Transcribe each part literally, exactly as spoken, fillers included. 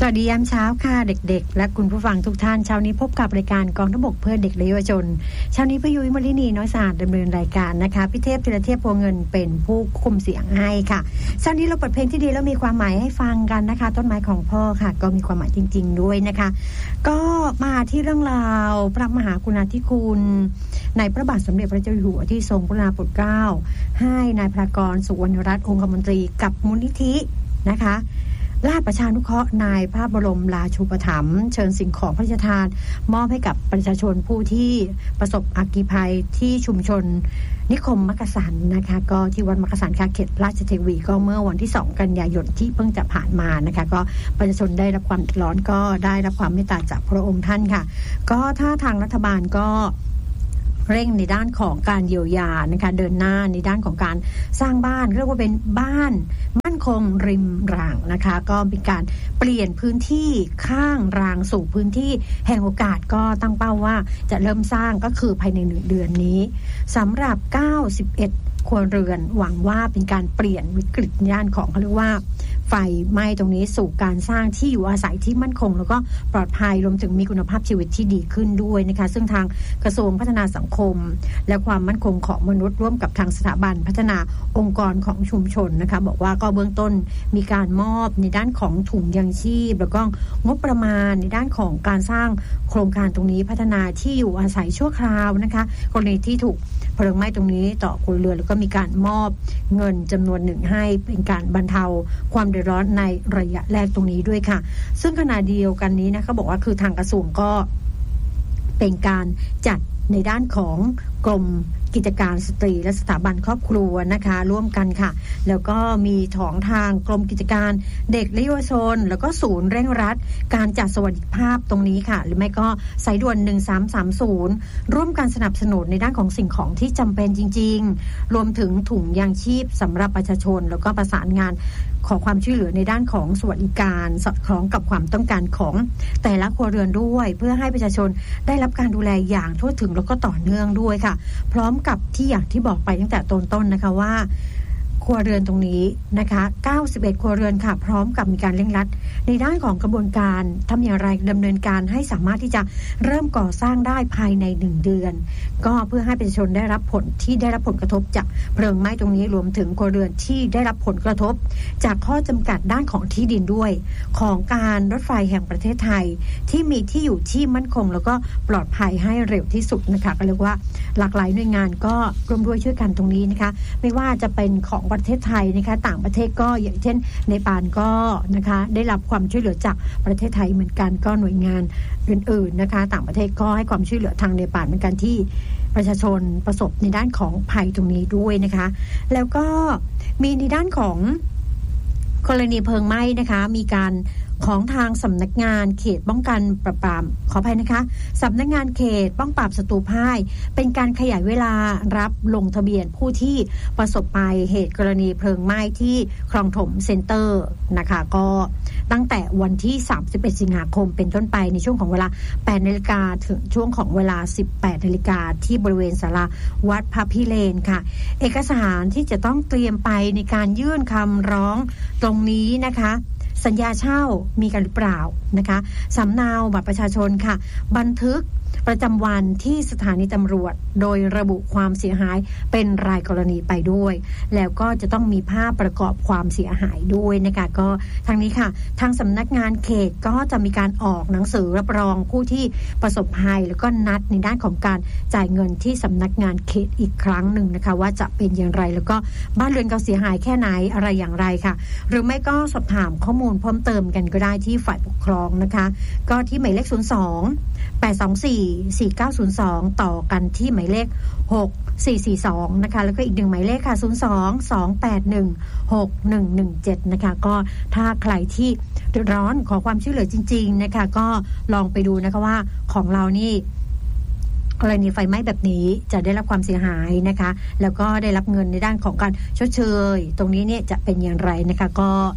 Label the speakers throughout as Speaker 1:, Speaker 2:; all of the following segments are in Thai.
Speaker 1: สวัสดียามเช้าค่ะเด็กๆและคุณผู้ฟังทุกท่านเช้านี้พบกับรายการกองทัพบกเพื่อเด็กและเยาวชนเช้านี้พี่ยุ้ยมลินีน้อยสะอาดดำเนินรายการนะคะพี่เทพธีรเทพพวงเงินเป็นผู้คุมเสียงให้ค่ะเช้านี้เราเปิดเพลงที่ดีแล้วมีความหมายให้ฟังกันนะคะต้นไม้ของพ่อค่ะก็มีความหมายจริงๆด้วยนะคะก็มาที่เรื่องราวพระมหากรุณาธิคุณในพระบาทสมเด็จพระเจ้าอยู่หัวที่ทรงกรุณาโปรดเกล้าให้นายพระกรสุวรรณรัตน์องคมนตรีกับมูลนิธินะคะราชประชานุเคราะห์นายพระบรมราชูปถัมภ์เชิญสิ่งของพระราชทานมอบให้กับประชาชนผู้ที่ประสบอัคคีภัยที่ชุมชนนิคมมักกะสันนะคะก็ที่วัดมักกะสันค่ะเขตราชเทวีก็เมื่อวันที่สองกันยายนที่เพิ่งจะผ่านมานะคะก็ประชาชนได้รับความเดือดร้อนก็ได้รับความเมตตาจากพระองค์ท่านค่ะก็ถ้าทางรัฐบาลก็เร่งในด้านของการเยียวยานะคะเดินหน้าในด้านของการสร้างบ้านเรียกว่าเป็นบ้านมั่นคงริมรางนะคะก็เป็นการเปลี่ยนพื้นที่ข้างรางสู่พื้นที่แห่งโอกาสก็ตั้งเป้าว่าจะเริ่มสร้างก็คือภายในหนึ่งเดือนนี้สำหรับเก้าสิบเอ็ดครัวเรือนหวังว่าเป็นการเปลี่ยนวิกฤตย่านของเขาเรียกว่าไฟไหม้ตรงนี้สู่การสร้างที่อยู่อาศัยที่มั่นคงแล้วก็ปลอดภัยรวมถึงมีคุณภาพชีวิตที่ดีขึ้นด้วยนะคะซึ่งทางกระทรวงพัฒนาสังคมและความมั่นคงของมนุษย์ร่วมกับทางสถาบันพัฒนาองค์กรของชุมชนนะคะบอกว่าก็เบื้องต้นมีการมอบในด้านของถุงยังชีพแล้วก็งบประมาณในด้านของการสร้างโครงการตรงนี้พัฒนาที่อยู่อาศัยชั่วคราวนะคะกรณีที่ถูกเพลิงไหม้ตรงนี้ต่อครัวเรือนแล้วก็มีการมอบเงินจำนวนหนึ่งให้เป็นการบรรเทาความเดือดร้อนในระยะแรกตรงนี้ด้วยค่ะซึ่งขณะเดียวกันนี้นะเขาบอกว่าคือทางกระทรวงก็เป็นการจัดในด้านของกรมกิจการสตรีและสถาบันครอบครัวนะคะร่วมกันค่ะแล้วก็มีของทางกรมกิจการเด็กและเยาวชนแล้วก็ศูนย์เร่งรัดการจัดสวัสดิภาพตรงนี้ค่ะหรือไม่ก็สายด่วนหนึ่งสามสามศูนย์ร่วมการสนับสนุนในด้านของสิ่งของที่จำเป็นจริงๆรวมถึงถุงยางชีพสำหรับประชาชนแล้วก็ประสานงานขอความช่วยเหลือในด้านของสวัสดิการสอดคล้องกับความต้องการของแต่ละครัวเรือนด้วยเพื่อให้ประชาชนได้รับการดูแลอย่างทั่วถึงแล้วก็ต่อเนื่องด้วยค่ะพร้อมกับที่อย่างที่บอกไปตั้งแต่ตอนต้นนะคะว่าครัวเรือนตรงนี้นะคะเก้าสิบเอ็ดครัวเรือนค่ะพร้อมกับมีการเร่งรัดในด้านของกระบวนการทำอย่างไรดำเนินการให้สามารถที่จะเริ่มก่อสร้างได้ภายในหนึ่งเดือนก็เพื่อให้ประชาชนได้รับผลที่ได้รับผลกระทบจากเพลิงไหม้ตรงนี้รวมถึงครัวเรือนที่ได้รับผลกระทบจากข้อจำกัดด้านของที่ดินด้วยของการรถไฟแห่งประเทศไทยที่มีที่อยู่ที่มั่นคงแล้วก็ปลอดภัยให้เร็วที่สุดนะคะก็เรียกว่าหลากหลายหน่วยงานก็ร่วมด้วยช่วยกันตรงนี้นะคะไม่ว่าจะเป็นของประเทศไทยนะคะต่างประเทศก็อย่างเช่นในปานก็นะคะได้รับความช่วยเหลือจากประเทศไทยเหมือนกันก็หน่วยงานอื่นๆนะคะต่างประเทศก็ให้ความช่วยเหลือทางในปานเหมือนกันที่ประชาชนประสบในด้านของภัยตรงนี้ด้วยนะคะแล้วก็มีในด้านของกรณีเพลิงไหม้นะคะมีการของทางสำนักงานเขตป้องกันปราบปรามขออภัยนะคะสำนักงานเขตป้องปราบศัตรูพ่ายเป็นการขยายเวลารับลงทะเบียนผู้ที่ประสบภัยเหตุกรณีเพลิงไหม้ที่คลองถมเซ็นเตอร์นะคะก็ตั้งแต่วันที่สามสิบเอ็ดสิงหาคมเป็นต้นไปในช่วงของเวลา แปดนาฬิกา ถึงช่วงของเวลา สิบแปดนาฬิกาที่บริเวณศาลาวัดพระพิเรนค่ะเอกสารที่จะต้องเตรียมไปในการยื่นคำร้องตรงนี้นะคะสัญญาเช่ามีกันหรือเปล่านะคะสำเนาบัตรประชาชนค่ะบันทึกประจำวันที่สถานีตำรวจโดยระบุความเสียหายเป็นรายกรณีไปด้วยแล้วก็จะต้องมีภาพประกอบความเสียหายด้วยนะคะก็ทางนี้ค่ะทางสำนักงานเขตก็จะมีการออกหนังสือรับรองผู้ที่ประสบภัยแล้วก็นัดในด้านของการจ่ายเงินที่สำนักงานเขตอีกครั้งหนึ่งนะคะว่าจะเป็นอย่างไรแล้วก็บ้านเรือนเขาเสียหายแค่ไหนอะไรอย่างไรค่ะหรือไม่ก็สอบถามข้อมูลเพิ่มเติมกันก็ได้ที่ฝ่ายปกครองนะคะก็ที่หมายเลขศูนย์ สอง แปด สอง สี่ สี่ เก้า ศูนย์ สองต่อกันที่หมายเลขหก สี่ สี่ สองนะคะแล้วก็อีกหนึ่งหมายเลขค่ะศูนย์ สอง สอง แปด หนึ่ง หก หนึ่ง หนึ่ง เจ็ดนะคะก็ถ้าใครที่เดือดร้อนขอความช่วยเหลือจริงๆนะคะก็ลองไปดูนะคะว่าของเรานี่กรณีไฟไหม้แบบนี้จะได้รับความเสียหายนะคะแล้วก็ได้รับเงินในด้านของการชดเชยตรงนี้เนี่ยจะเป็นอย่างไรนะคะก็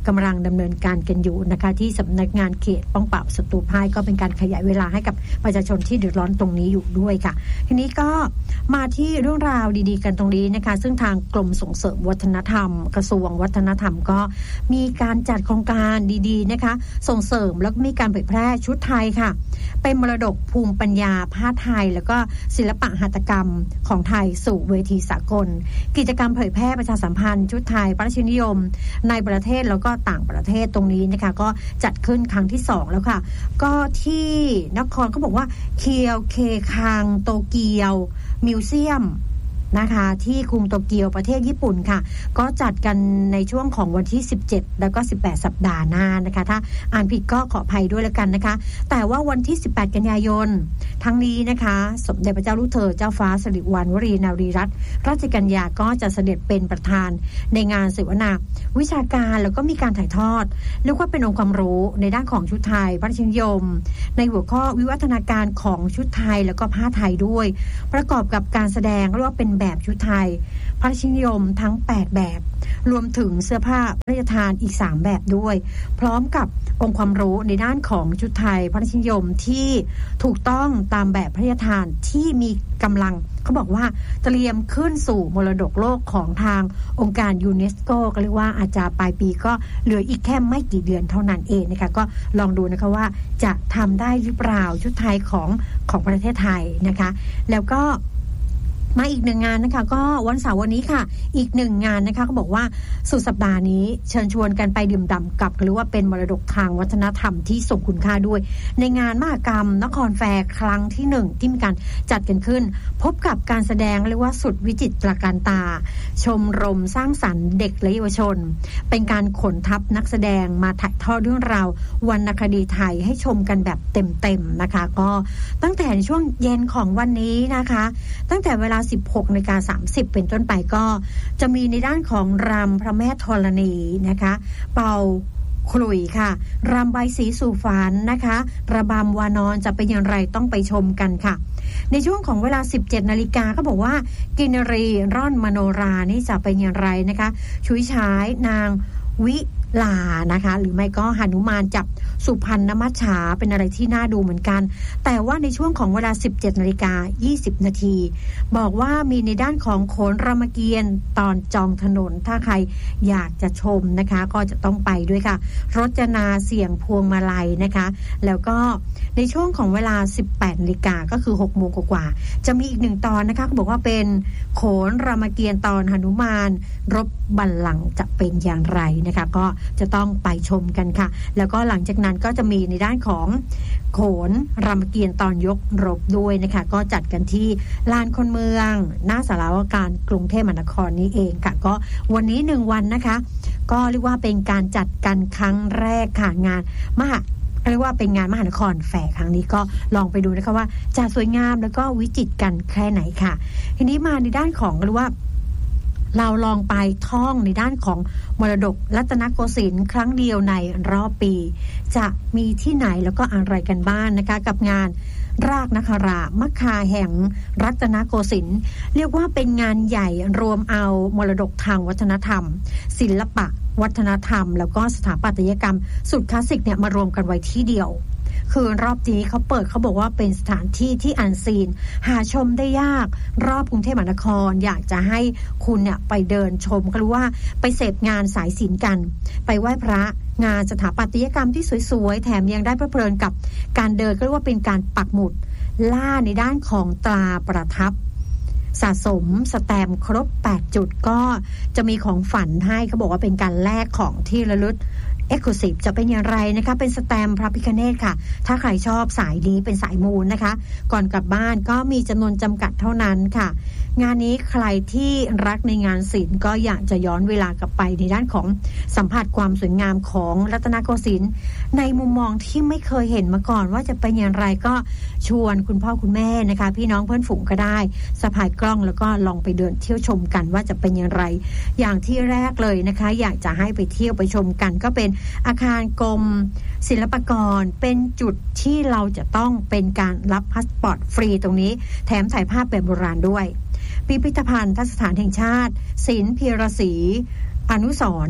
Speaker 1: กำลังดำเนินการกันอยู่นะคะที่สำนักงานเขตป้องปราบศัตรูพ่ายก็เป็นการขยายเวลาให้กับประชาชนที่เดือดร้อนตรงนี้อยู่ด้วยค่ะทีนี้ก็มาที่เรื่องราวดีๆกันตรงนี้นะคะซึ่งทางกรมส่งเสริมวัฒนธรรมกระทรวงวัฒนธรรมก็มีการจัดโครงการดีๆนะคะส่งเสริมแล้วก็มีการเผยแพร่ชุดไทยค่ะเป็นมรดกภูมิปัญญาผ้าไทยแล้วก็ศิลปะหัตถกรรมของไทยสู่เวทีสากลกิจกรรมเผยแพร่ประชาสัมพันธ์ชุดไทยพระราชนิยมในประเทศแล้วก็ต่างประเทศตรงนี้นะคะก็จัดขึ้นครั้งที่สองแล้วค่ะก็ที่นครเขาบอกว่าเคียวเคคังโตเกียวมิวเซียมนะคะที่กรุงโตเกียวประเทศญี่ปุ่นค่ะก็จัดกันในช่วงของวันที่สิบเจ็ดแล้วก็สิบแปดสัปดาห์หน้านะคะถ้าอ่านผิดก็ขออภัยด้วยแล้วกันนะคะแต่ว่าวันที่สิบแปดกันยายนทั้งนี้นะคะสมเด็จพระเจ้าลูกเธอเจ้าฟ้าสิริวัณวรีนารีรัตนราชกัญญาก็จะเสด็จเป็นประธานในงานเสวนาวิชาการแล้วก็มีการถ่ายทอดเรียกว่าเป็นองค์ความรู้ในด้านของชุดไทยพระราชนิยมในหัวข้อวิวัฒนาการของชุดไทยแล้วก็ผ้าไทยด้วยประกอบกับการแสดงเรียกว่าเป็นแบบชุดไทยพระราชนิยมทั้งแปดแบบรวมถึงเสื้อผ้าพระราชทานอีกสามแบบด้วยพร้อมกับองค์ความรู้ในด้านของชุดไทยพระราชนิยมที่ถูกต้องตามแบบพระราชทานที่มีกำลังเขาบอกว่าเตรียมขึ้นสู่มรดกโลกของทางองค์การยูเนสโกก็เรียกว่าอาจจะปลายปีก็เหลืออีกแค่ไม่กี่เดือนเท่านั้นเองนะคะก็ลองดูนะคะว่าจะทำได้หรือเปล่าชุดไทยของของประเทศไทยนะคะแล้วก็มาอีกหนึ่งงานนะคะก็วันเสาร์วันนี้ค่ะอีกหนึ่งงานนะคะเขาบอกว่าสุดสัปดาห์นี้เชิญชวนกันไปดื่มด่ำกับหรือว่าเป็นมรดกทางวัฒนธรรมที่ทรงคุณค่าด้วยในงานมหกรรมนครแฟร์ครั้งที่หนึ่งที่มีการจัดกันขึ้นพบกับการแสดงเรียกว่าสุดวิจิตรการตาชมรมสร้างสรรค์เด็กและเยาวชนเป็นการขนทัพนักแสดงมาถ่ายทอดเรื่องราววรรณคดีไทยให้ชมกันแบบเต็มๆนะคะก็ตั้งแต่ในช่วงเย็นของวันนี้นะคะตั้งแต่เวลาสิบหกนาฬิกาสามสิบเป็นต้นไปก็จะมีในด้านของรำพระแม่ธรณีนะคะเป่าขลุ่ยค่ะรำใบสีสู่ฝันนะคะระบำวานอนจะเป็นอย่างไรต้องไปชมกันค่ะในช่วงของเวลา สิบเจ็ดนาฬิกาก็บอกว่ากินรีร่อนมโนรานี่จะเป็นอย่างไรนะคะชุยฉายนางวิลานะคะหรือไม่ก็หนุมานจับสุพรรณมัจฉาเป็นอะไรที่น่าดูเหมือนกันแต่ว่าในช่วงของเวลา สิบเจ็ดนาฬิกายี่สิบนาทีบอกว่ามีในด้านของโขนรามเกียรติ์ตอนจองถนนถ้าใครอยากจะชมนะคะก็จะต้องไปด้วยค่ะรจนาเสียงพวงมาลัยนะคะแล้วก็ในช่วงของเวลา สิบแปดนาฬิกาก็คือหกโมงกว่าๆจะมีอีกหนึ่งตอนนะคะเขาบอกว่าเป็นโขนรามเกียรติ์ตอนหนุมานรบบัลลังก์จะเป็นอย่างไรนะคะก็จะต้องไปชมกันค่ะแล้วก็หลังจากนั้นก็จะมีในด้านของโขนรามเกียรติ์ตอนยกรบด้วยนะคะก็จัดกันที่ลานคนเมืองหน้าศาลาว่าการกรุงเทพมหานครนี้เองค่ะก็วันนี้หนึ่งวันนะคะก็เรียกว่าเป็นการจัดกันครั้งแรกค่ะงานมหาเรียกว่าเป็นงานมหานครแฟร์ครั้งนี้ก็ลองไปดูนะคะว่าจะสวยงามแล้วก็วิจิตรกันแค่ไหนค่ะทีนี้มาในด้านของเรียกว่าเราลองไปท่องในด้านของมรดกรัตนโกสินทร์ครั้งเดียวในรอบปีจะมีที่ไหนแล้วก็อะไรกันบ้าง นะคะกับงานรากนครามคาแห่งรัตนโกสินทร์เรียกว่าเป็นงานใหญ่รวมเอามรดกทางวัฒนธรรมศิลปะวัฒนธรรมแล้วก็สถาปัตยกรรมสุดคลาสสิกเนี่ยมารวมกันไว้ที่เดียวคือรอบนี้เขาเปิดเขาบอกว่าเป็นสถานที่ที่อันซีนหาชมได้ยากรอบกรุงเทพมหานครอยากจะให้คุณเนี่ยไปเดินชมก็รู้ว่าไปเสพงานสายศิลป์กันไปไหว้พระงานสถาปัตยกรรมที่สวยๆแถมยังได้เพลินกับการเดินก็เรียกว่าเป็นการปักหมุดล่าในด้านของตราประทับสะสมสแตมป์ครบแปดจุดก็จะมีของฝันให้เขาบอกว่าเป็นการแลกของที่ระลึกเอ็กซ์คลูซีฟจะเป็นอย่างไรนะคะเป็นสแตมป์พระพิฆเนศค่ะถ้าใครชอบสายนี้เป็นสายมูลนะคะก่อนกลับบ้านก็มีจำนวนจำกัดเท่านั้นค่ะงานนี้ใครที่รักในงานศิลป์ก็อยากจะย้อนเวลากลับไปในด้านของสัมผัสความสวยงามของรัตนโกสินทร์ในมุมมองที่ไม่เคยเห็นมาก่อนว่าจะเป็นอย่างไรก็ชวนคุณพ่อคุณแม่นะคะพี่น้องเพื่อนฝูงก็ได้สะพายกล้องแล้วก็ลองไปเดินเที่ยวชมกันว่าจะเป็นอย่างไรอย่างที่แรกเลยนะคะอยากจะให้ไปเที่ยวไปชมกันก็เป็นอาคารกรมศิลปากรเป็นจุดที่เราจะต้องเป็นการรับพาสปอร์ตฟรีตรงนี้แถมถ่ายภาพแบบโบราณด้วยพิพิธภัณฑ์ทัศสถานแห่งชาติศิลป์พีระศรีอนุสรณ์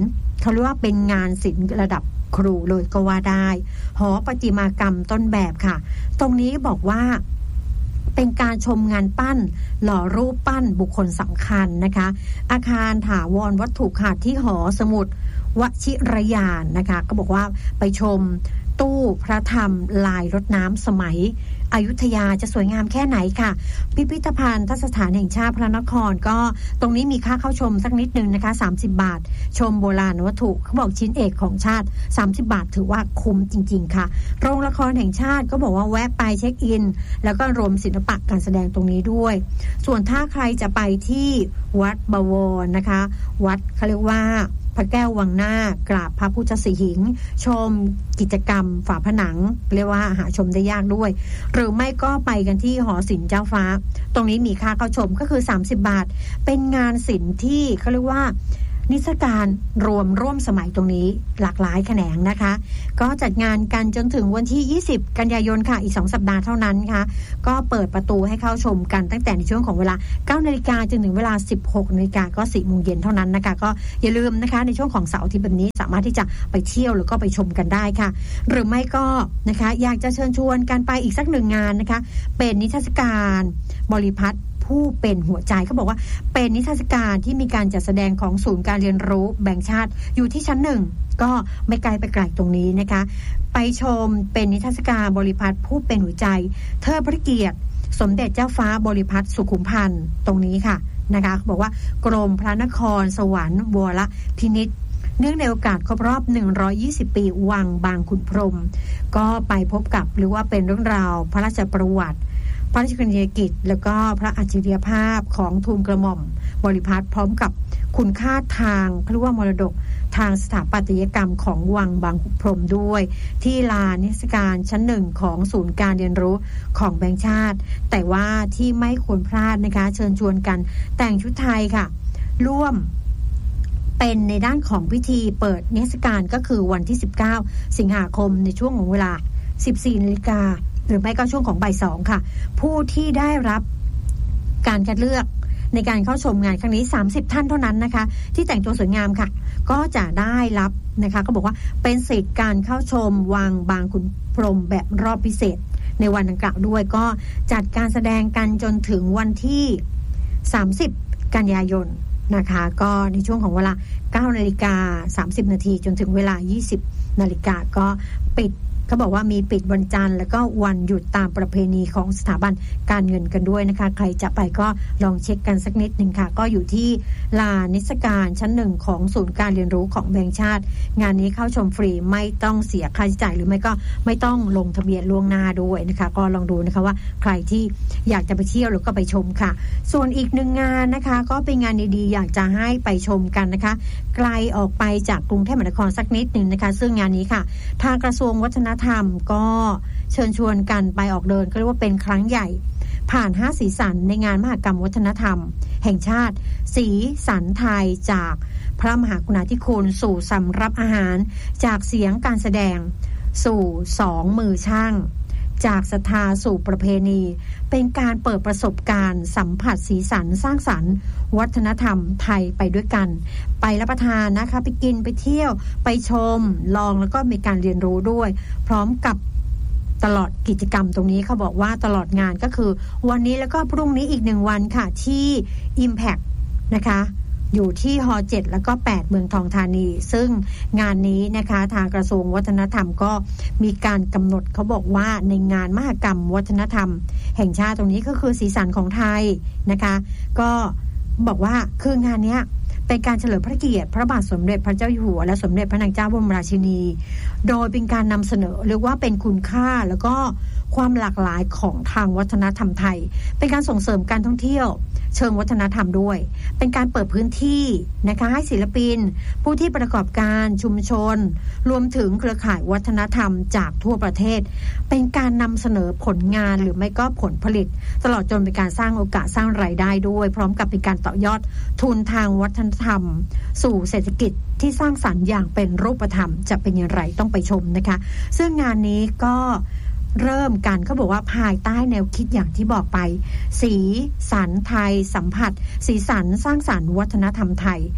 Speaker 1: เขาเรียกว่าเป็นงานศิลป์ระดับครูเลยก็ว่าได้หอประติมากรรมต้นแบบค่ะตรงนี้บอกว่าเป็นการชมงานปั้นหล่อรูปปั้นบุคคลสำคัญนะคะอาคารถาวรวัตถุค่ะที่หอสมุดวชิรยานนะคะก็บอกว่าไปชมตู้พระธรรมลายรดน้ำสมัยอยุธยาจะสวยงามแค่ไหนค่ะพิพิธภัณฑ์ทัศนสถานแห่งชาติพระนครก็ตรงนี้มีค่าเข้าชมสักนิดนึงนะคะสามสิบบาทชมโบราณวัตถุเขาบอกชิ้นเอกของชาติสามสิบบาทถือว่าคุ้มจริงๆค่ะโรงละครแห่งชาติก็บอกว่าแวะไปเช็คอินแล้วก็รวมศิลปะการแสดงตรงนี้ด้วยส่วนถ้าใครจะไปที่วัดบวรนะคะวัดเขาเรียกว่าพระแก้ววังหน้ากราบพระพุทธสิหิงค์ชมกิจกรรมฝาผนังเรียกว่าหาชมได้ยากด้วยหรือไม่ก็ไปกันที่หอศิลป์เจ้าฟ้าตรงนี้มีค่าเข้าชมก็คือสามสิบบาทเป็นงานศิลป์ที่เขาเรียกว่านิทรรศการรวมร่วมสมัยตรงนี้หลากหลายแขนงนะคะก็จัดงานกันจนถึงวันที่ยี่สิบกันยายนค่ะอีกสองสัปดาห์เท่านั้นค่ะก็เปิดประตูให้เข้าชมกันตั้งแต่ในช่วงของเวลา เก้านาฬิกา จนถึงเวลา สิบหกนาฬิกา ก็ สี่โมงเย็นเท่านั้นนะคะก็อย่าลืมนะคะในช่วงของเสาร์อาทิตย์แบบนี้สามารถที่จะไปเที่ยวหรือก็ไปชมกันได้ค่ะหรือไม่ก็นะคะอยากจะเชิญชวนกันไปอีกสักหนึ่งงานนะคะเป็นนิทรรศการบริพัตรผู้เป็นหัวใจเขาบอกว่าเป็นนิทรรศการที่มีการจัดแสดงของศูนย์การเรียนรู้แบงค์ชาติอยู่ที่ชั้นหนึ่งก็ไม่ไกลไปไกลตรงนี้นะคะไปชมเป็นนิทรรศการบริพัตรผู้เป็นหัวใจเทิดพระเกียรติสมเด็จเจ้าฟ้าบริพัตรสุขุมพันธ์ตรงนี้ค่ะนะคะเขาบอกว่ากรมพระนครสวรรค์วรพินิจเนื่องในโอกาสครบรอบหนึ่งร้อยยี่สิบปีวังบางขุนพรหมก็ไปพบกับหรือว่าเป็นเรื่องราวพระราชประวัติพระราชกรณียกิจแล้วก็พระอัจฉริยภาพของทูลกระหม่อมบริพัตรพร้อมกับคุณค่าทางเรียกว่ามรดกทางสถาปัตยกรรมของวังบางขุนพรหมด้วยที่ลานนิทรรศการชั้นหนึ่งของศูนย์การเรียนรู้ของแบงค์ชาติแต่ว่าที่ไม่ควรพลาดนะคะเชิญชวนกันแต่งชุดไทยค่ะร่วมเป็นในด้านของพิธีเปิดนิทรรศการก็คือวันที่สิบเก้าสิงหาคมในช่วงของเวลา สิบสี่นาฬิกาหรือไม่ก็ช่วงของบ่ายสองค่ะผู้ที่ได้รับการคัดเลือกในการเข้าชมงานครั้งนี้สามสิบท่านเท่านั้นนะคะที่แต่งตัวสวยงามค่ะก็จะได้รับนะคะก็บอกว่าเป็นสิทธิ์การเข้าชมวังบางขุนพรหมแบบรอบพิเศษในวันดังกล่าวด้วยก็จัดการแสดงกันจนถึงวันที่สามสิบกันยายนนะคะก็ในช่วงของเวลา เก้านาฬิกาสามสิบนาทีจนถึงเวลา ยี่สิบนาฬิกาก็ปิดเขาบอกว่ามีปิดวันจันทร์แล้วก็วันหยุดตามประเพณีของสถาบันการเงินกันด้วยนะคะใครจะไปก็ลองเช็คกันสักนิดหนึ่งค่ะก็อยู่ที่ลานนิทรรศการชั้นหนึ่งของศูนย์การเรียนรู้ของแบงค์ชาติงานนี้เข้าชมฟรีไม่ต้องเสียค่าใช้จ่ายหรือไม่ก็ไม่ต้องลงทะเบียนล่วงหน้าด้วยนะคะก็ลองดูนะคะว่าใครที่อยากจะไปเที่ยวหรือก็ไปชมค่ะส่วนอีกหนึ่งงานนะคะก็เป็นงานดีๆอยากจะให้ไปชมกันนะคะไกลออกไปจากกรุงเทพมหานครสักนิดหนึ่งนะคะซึ่งงานนี้ค่ะทางกระทรวงวัฒนธรรมก็เชิญชวนกันไปออกเดินก็เรียกว่าเป็นครั้งใหญ่ผ่านห้าสีสันในงานมหกรรมวัฒนธรรมแห่งชาติสีสันไทยจากพระมหากรุณาธิคุณสู่สำรับอาหารจากเสียงการแสดงสู่สองมือช่างจากศรัทธาสู่ประเพณีเป็นการเปิดประสบการณ์สัมผัสสีสันสร้างสรรค์วัฒนธรรมไทยไปด้วยกันไปรับประทานนะคะไปกินไปเที่ยวไปชมลองแล้วก็มีการเรียนรู้ด้วยพร้อมกับตลอดกิจกรรมตรงนี้เขาบอกว่าตลอดงานก็คือวันนี้แล้วก็พรุ่งนี้อีกหนึ่งวันค่ะที่ Impact นะคะอยู่ที่ฮเจ็ดแล้วก็แปดเมืองทองธานีซึ่งงานนี้นะคะทางกระทรวงวัฒนธรรมก็มีการกำหนดเขาบอกว่าในงานมหกรรมวัฒนธรรมแห่งชาติตรงนี้ก็คือสีสันของไทยนะคะก็บอกว่าคืองานนี้เป็นการเฉลิมพระเกียรติพระบาทสมเด็จพระเจ้าอยู่หัวและสมเด็จพระนางเจ้าบรมราชินีโดยเป็นการนำเสนอเรียกว่าเป็นคุณค่าแล้วก็ความหลากหลายของทางวัฒนธรรมไทยเป็นการส่งเสริมการท่องเที่ยวเชิงวัฒนธรรมด้วยเป็นการเปิดพื้นที่นะคะให้ศิลปินผู้ที่ประกอบการชุมชนรวมถึงเครือข่ายวัฒนธรรมจากทั่วประเทศเป็นการนำเสนอผลงานหรือไม่ก็ผลผลิตตลอดจนเป็นการสร้างโอกาสสร้างรายได้ด้วยพร้อมกับเป็นการต่อยอดทุนทางวัฒนธรรมสู่เศรษฐกิจที่สร้างสรรค์อย่างเป็นรูปธรรมจะเป็นอย่างไรต้องไปชมนะคะซึ่งงานนี้ก็เริ่มกันเขาบอกว่าภายใต้แนวคิดอย่างที่บอกไปสีสันไทยสัมผัสสีสันสร้างสรรค์วัฒนธรรมไทย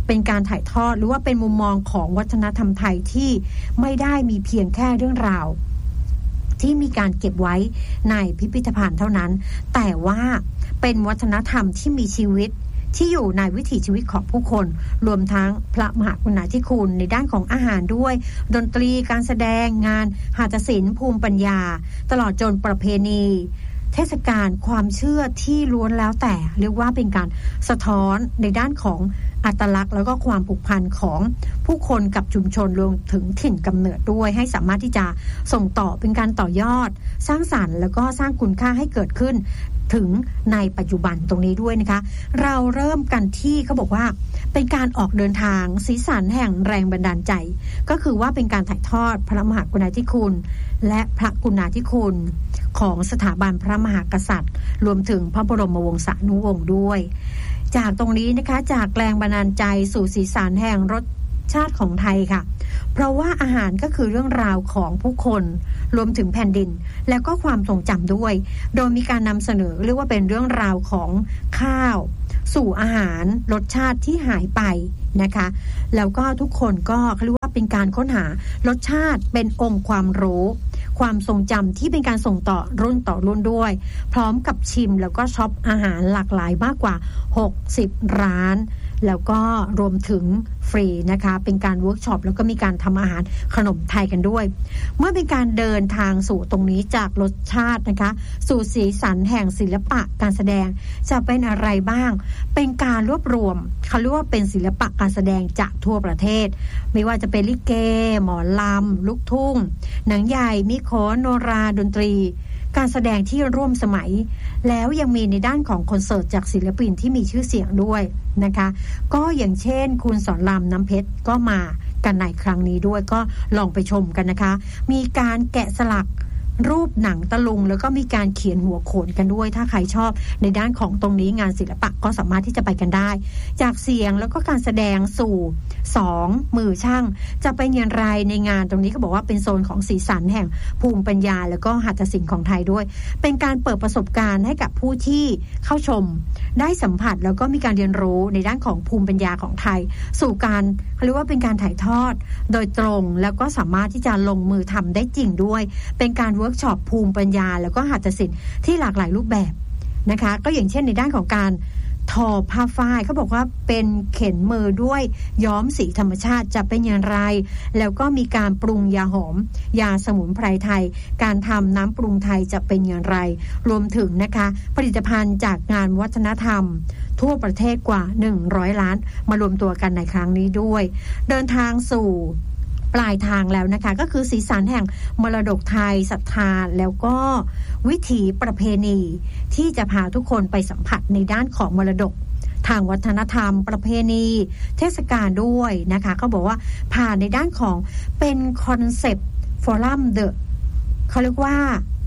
Speaker 1: เป็นการถ่ายทอดหรือว่าเป็นมุมมองของวัฒนธรรมไทยที่ไม่ได้มีเพียงแค่เรื่องราวที่มีการเก็บไว้ในพิพิธภัณฑ์เท่านั้นแต่ว่าเป็นวัฒนธรรมที่มีชีวิตที่อยู่ในวิถีชีวิตของผู้คนรวมทั้งพระมหากรุณาธิคุณในด้านของอาหารด้วยดนตรีการแสดงงานหัตถศิลป์ภูมิปัญญาตลอดจนประเพณีเทศกาลความเชื่อที่ล้วนแล้วแต่เรียกว่าเป็นการสะท้อนในด้านของอัตลักษณ์แล้วก็ความผูกพันของผู้คนกับชุมชนรวมถึงถิ่นกำเนิดด้วยให้สามารถที่จะส่งต่อเป็นการต่อยอดสร้างสรรค์แล้วก็สร้างคุณค่าให้เกิดขึ้นถึงในปัจจุบันตรงนี้ด้วยนะคะเราเริ่มกันที่เขาบอกว่าเป็นการออกเดินทางสีสันแห่งแรงบันดาลใจก็คือว่าเป็นการถ่ายทอดพระมหากรุณาธิคุณและพระกรุณาธิคุณของสถาบันพระมหากษัตริย์รวมถึงพระบรมวงศานุวงศ์ด้วยจากตรงนี้นะคะจากแรงบันดาลใจสู่สีสันแห่งรสชาติของไทยค่ะเพราะว่าอาหารก็คือเรื่องราวของผู้คนรวมถึงแผ่นดินแล้วก็ความทรงจำด้วยโดยมีการนำเสนอเรียกว่าเป็นเรื่องราวของข้าวสู่อาหารรสชาติที่หายไปนะคะแล้วก็ทุกคนก็เรียกว่าเป็นการค้นหารสชาติเป็นองค์ความรู้ความทรงจำที่เป็นการส่งต่อรุ่นต่อรุ่นด้วยพร้อมกับชิมแล้วก็ช็อปอาหารหลากหลายมากกว่าหกสิบร้านแล้วก็รวมถึงฟรีนะคะเป็นการเวิร์กช็อปแล้วก็มีการทำอาหารขนมไทยกันด้วยเมื่อเป็นการเดินทางสู่ตรงนี้จากรสชาตินะคะสู่สีสันแห่งศิลปะการแสดงจะเป็นอะไรบ้างเป็นการรวบรวมเขาเรียกว่าเป็นศิลปะการแสดงจากทั่วประเทศไม่ว่าจะเป็นลิเกหมอลำลูกทุ่งหนังใหญ่มิโขนโนราดนตรีการแสดงที่ร่วมสมัยแล้วยังมีในด้านของคอนเสิร์ตจากศิลปินที่มีชื่อเสียงด้วยนะคะก็อย่างเช่นคุณสอนรามน้ำเพชรก็มากันในครั้งนี้ด้วยก็ลองไปชมกันนะคะมีการแกะสลักรูปหนังตะลุงแล้วก็มีการเขียนหัวโขนกันด้วยถ้าใครชอบในด้านของตรงนี้งานศิลปะก็สามารถที่จะไปกันได้จากเสียงแล้วก็การแสดงสู่สองมือช่างจะเป็นอย่างไรในงานตรงนี้ก็บอกว่าเป็นโซนของสีสันแห่งภูมิปัญญาแล้วก็หัตถศิลป์ของไทยด้วยเป็นการเปิดประสบการณ์ให้กับผู้ที่เข้าชมได้สัมผัสแล้วก็มีการเรียนรู้ในด้านของภูมิปัญญาของไทยสู่การเรียกว่าเป็นการถ่ายทอดโดยตรงแล้วก็สามารถที่จะลงมือทำได้จริงด้วยเป็นการเวิร์กช็อปภูมิปัญญาแล้วก็หัตถศิลป์ที่หลากหลายรูปแบบนะคะก็อย่างเช่นในด้านของการทอผ้าฝ้ายเขาบอกว่าเป็นเข็นมือด้วยย้อมสีธรรมชาติจะเป็นอย่างไรแล้วก็มีการปรุงยาหอมยาสมุนไพรไทยการทำน้ำปรุงไทยจะเป็นอย่างไรรวมถึงนะคะผลิตภัณฑ์จากงานวัฒนธรรมทั่วประเทศกว่าหนึ่งร้อยล้านมารวมตัวกันในครั้งนี้ด้วยเดินทางสู่ปลายทางแล้วนะคะก็คือสีสันแห่งมรดกไทยศรัทธาแล้วก็วิถีประเพณีที่จะพาทุกคนไปสัมผัสในด้านของมรดกทางวัฒนธรรมประเพณีเทศกาลด้วยนะคะเขาบอกว่าผ่านในด้านของเป็นคอนเซปต์ฟอรัมเดอะเขาเรียกว่า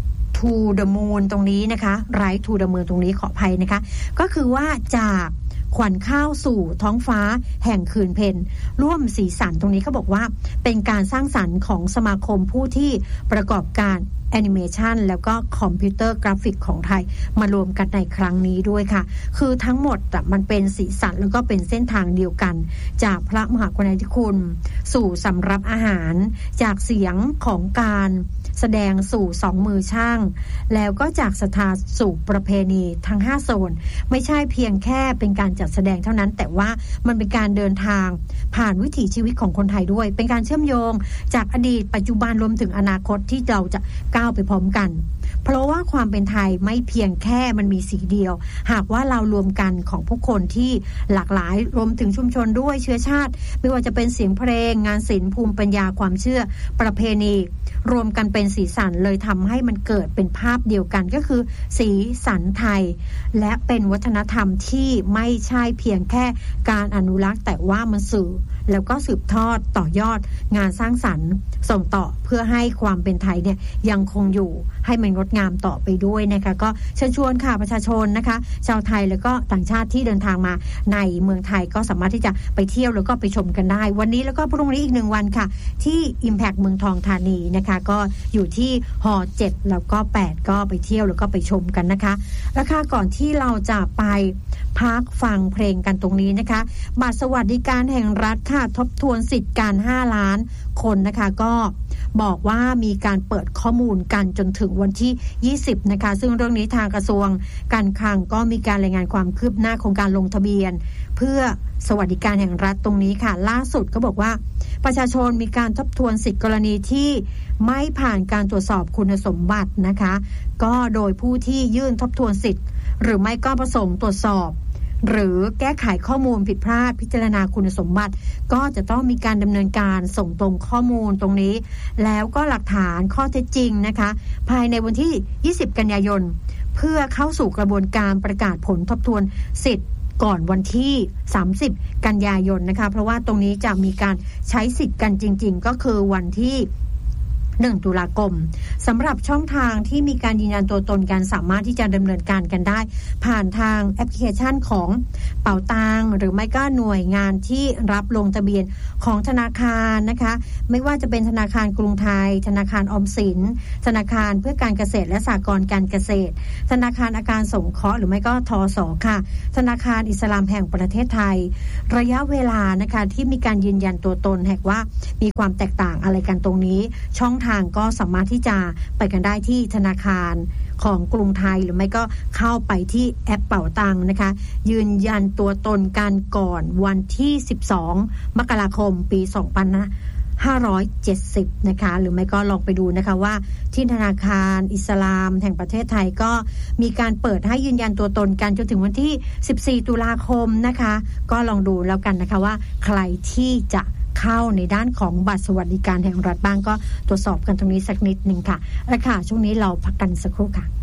Speaker 1: to the moon ตรงนี้นะคะ Right to the moon ตรงนี้ขออภัยนะคะก็คือว่าจากขวัญข้าวสู่ท้องฟ้าแห่งคืนเพ็ญร่วมสีสันตรงนี้เขาบอกว่าเป็นการสร้างสรรค์ของสมาคมผู้ที่ประกอบการแอนิเมชันแล้วก็คอมพิวเตอร์กราฟิกของไทยมารวมกันในครั้งนี้ด้วยค่ะคือทั้งหมดมันเป็นสีสันแล้วก็เป็นเส้นทางเดียวกันจากพระมหากรุณาธิคุณสู่สำรับอาหารจากเสียงของการแสดงสู่สองมือช่างแล้วก็จากศรัทธาสู่ประเพณีทั้งห้าโซนไม่ใช่เพียงแค่เป็นการจัดแสดงเท่านั้นแต่ว่ามันเป็นการเดินทางผ่านวิถีชีวิตของคนไทยด้วยเป็นการเชื่อมโยงจากอดีตปัจจุบันรวมถึงอนาคตที่เราจะก้าวไปพร้อมกันเพราะว่าความเป็นไทยไม่เพียงแค่มันมีสีเดียวหากว่าเรารวมกันของผู้คนที่หลากหลายรวมถึงชุมชนด้วยเชื้อชาติไม่ว่าจะเป็นเสียงเพลงงานศิลป์ภูมิปัญญาความเชื่อประเพณีรวมกันเป็นสีสันเลยทำให้มันเกิดเป็นภาพเดียวกันก็คือสีสันไทยและเป็นวัฒนธรรมที่ไม่ใช่เพียงแค่การอนุรักษ์แต่ว่ามันสื่อแล้วก็สืบทอดต่อยอดงานสร้างสรรค์ส่งต่อเพื่อให้ความเป็นไทยเนี่ยยังคงอยู่ให้มันงดงามต่อไปด้วยนะคะก็เชิญชวนค่ะประชาชนนะคะชาวไทยแล้วก็ต่างชาติที่เดินทางมาในเมืองไทยก็สามารถที่จะไปเที่ยวแล้วก็ไปชมกันได้วันนี้แล้วก็พรุ่งนี้อีกหนึ่งวันค่ะที่ Impact เมืองทองธานีนะคะก็อยู่ที่ฮอเจ็ดแล้วก็แปดก็ไปเที่ยวแล้วก็ไปชมกันนะคะราคาก่อนที่เราจะไปพักฟังเพลงกันตรงนี้นะคะบัตรสวัสดิการแห่งรัฐค่ะทบทวนสิทธิการห้าล้านคนนะคะก็บอกว่ามีการเปิดข้อมูลกันจนถึงวันที่ยี่สิบนะคะซึ่งเรื่องนี้ทางกระทรวงการคลังก็มีการรายงานความคืบหน้าของการลงทะเบียนเพื่อสวัสดิการแห่งรัฐตรงนี้ค่ะล่าสุดก็บอกว่าประชาชนมีการทบทวนสิทธิกรณีที่ไม่ผ่านการตรวจสอบคุณสมบัตินะคะก็โดยผู้ที่ยื่นทบทวนสิทธิ์หรือไม่ก็ประสงค์ตรวจสอบหรือแก้ไขข้อมูลผิดพลาดพิจารณาคุณสมบัติก็จะต้องมีการดำเนินการส่งตรงข้อมูลตรงนี้แล้วก็หลักฐานข้อเท็จจริงนะคะภายในวันที่ยี่สิบกันยายนเพื่อเข้าสู่กระบวนการประกาศผลทบทวนสิทธิ์ก่อนวันที่สามสิบกันยายนนะคะเพราะว่าตรงนี้จะมีการใช้สิทธิ์กันจริงๆก็คือวันที่หนึ่งตุลาคมสำหรับช่องทางที่มีการยืนยันตัวตนกันสามารถที่จะดำเนินการกันได้ผ่านทางแอปพลิเคชันของเป๋าตังหรือไม่ก็หน่วยงานที่รับลงทะเบียนของธนาคารนะคะไม่ว่าจะเป็นธนาคารกรุงไทยธนาคารออมสินธนาคารเพื่อการเกษตรและสหกรณ์การเกษตรธนาคารอาคารสงเคราะห์หรือไม่ก็ทส.ค่ะธนาคารอิสลามแห่งประเทศไทยระยะเวลานะคะที่มีการยืนยันตัวตนหากว่ามีความแตกต่างอะไรกันตรงนี้ช่องทางก็สามารถที่จะไปกันได้ที่ธนาคารของกรุงไทยหรือไม่ก็เข้าไปที่แอปเป๋าตังนะคะยืนยันตัวตนกันก่อนวันที่สิบสองมกราคมปีสองพันห้าร้อยเจ็ดสิบนะคะหรือไม่ก็ลองไปดูนะคะว่าที่ธนาคารอิสลามแห่งประเทศไทยก็มีการเปิดให้ยืนยันตัวตนกันจนถึงวันที่สิบสี่ตุลาคมนะคะก็ลองดูแล้วกันนะคะว่าใครที่จะเข้าในด้านของบัตรสวัสดิการแห่งรัฐบ้างก็ตรวจสอบกันตรงนี้สักนิดนึงค่ะแล้วค่ะช่วงนี้เราพักกันสักครู่ค่ะ